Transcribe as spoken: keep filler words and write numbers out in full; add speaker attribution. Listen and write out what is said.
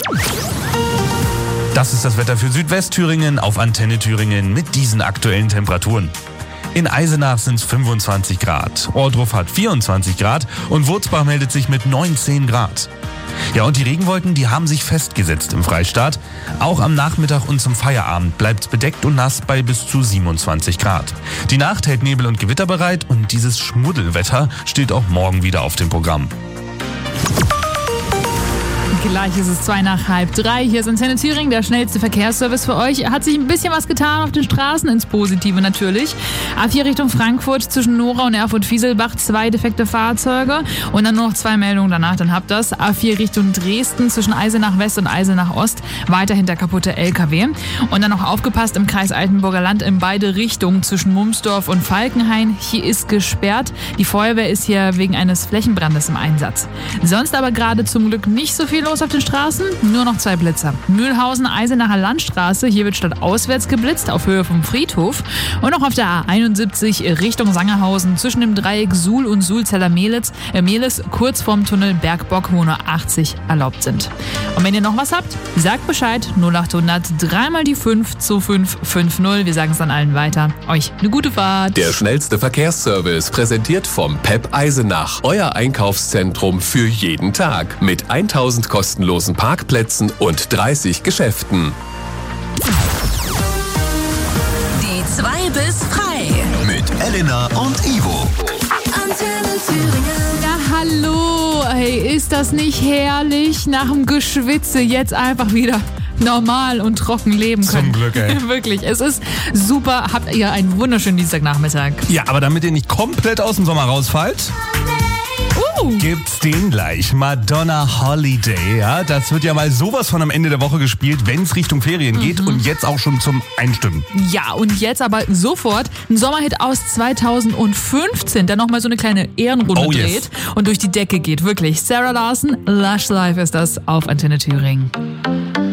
Speaker 1: Das ist das Wetter für Südwestthüringen auf Antenne Thüringen mit diesen aktuellen Temperaturen. In Eisenach sind es fünfundzwanzig Grad, Ohrdruf hat vierundzwanzig Grad und Wurzbach meldet sich mit neunzehn Grad. Ja, und die Regenwolken, die haben sich festgesetzt im Freistaat. Auch am Nachmittag und zum Feierabend bleibt es bedeckt und nass bei bis zu siebenundzwanzig Grad. Die Nacht hält Nebel und Gewitter bereit und dieses Schmuddelwetter steht auch morgen wieder auf dem Programm.
Speaker 2: Gleich ist es zwei nach halb drei. Hier ist Antenne Thüringen, der schnellste Verkehrsservice für euch. Hat sich ein bisschen was getan auf den Straßen, ins Positive natürlich. A vier Richtung Frankfurt zwischen Nora und Erfurt-Fieselbach, zwei defekte Fahrzeuge. Und dann nur noch zwei Meldungen danach, dann habt ihr das. A vier Richtung Dresden zwischen Eisenach West und Eisenach Ost, weiterhin der kaputte L K W. Und dann noch aufgepasst im Kreis Altenburger Land in beide Richtungen zwischen Mumsdorf und Falkenhain. Hier ist gesperrt. Die Feuerwehr ist hier wegen eines Flächenbrandes im Einsatz. Sonst aber gerade zum Glück nicht so viel los auf den Straßen, nur noch zwei Blitzer. Mühlhausen, Eisenacher Landstraße, hier wird stadtauswärts geblitzt auf Höhe vom Friedhof. Und auch auf der A einundsiebzig Richtung Sangerhausen zwischen dem Dreieck Suhl und Sulzeller-Mehlis, äh, Mehlis, kurz vorm Tunnel Bergbock, wo nur achtzig erlaubt sind. Und wenn ihr noch was habt, sagt Bescheid, null achthundert, dreimal die fünf zu fünf fünf null. Wir sagen es dann allen weiter. Euch eine gute Fahrt.
Speaker 3: Der schnellste Verkehrsservice, präsentiert vom P E P Eisenach. Euer Einkaufszentrum für jeden Tag. Mit tausend kostenlosen Parkplätzen und dreißig Geschäften.
Speaker 4: Die zwei bis frei.
Speaker 5: Mit Elena und Ivo.
Speaker 4: Antenne Thüringen.
Speaker 2: Ja, hallo. Hey, ist das nicht herrlich? Nach dem Geschwitze jetzt einfach wieder normal und trocken leben können.
Speaker 1: Zum Glück, ey.
Speaker 2: Wirklich, es ist super. Habt ihr einen wunderschönen Dienstagnachmittag.
Speaker 1: Ja, aber damit ihr nicht komplett aus dem Sommer rausfallt,
Speaker 2: Uh.
Speaker 1: gibt's den gleich. Madonna Holiday, ja, das wird ja mal sowas von am Ende der Woche gespielt, wenn es Richtung Ferien geht und jetzt auch schon zum Einstimmen.
Speaker 2: Ja, und jetzt aber sofort ein Sommerhit aus zweitausendfünfzehn, der nochmal so eine kleine Ehrenrunde
Speaker 1: Oh, yes.
Speaker 2: dreht und durch die Decke geht. Wirklich. Sarah Larson, Lush Life ist das auf Antenne Thüringen.